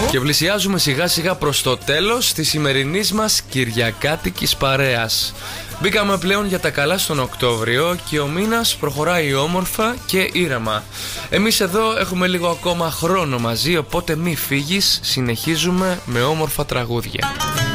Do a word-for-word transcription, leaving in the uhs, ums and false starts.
Και πλησιάζουμε σιγά σιγά προς το τέλος της σημερινής μας κυριακάτικης παρέας. Μπήκαμε πλέον για τα καλά στον Οκτώβριο και ο μήνας προχωράει όμορφα και ήρεμα. Εμείς εδώ έχουμε λίγο ακόμα χρόνο μαζί, οπότε μη φύγεις, συνεχίζουμε με όμορφα τραγούδια.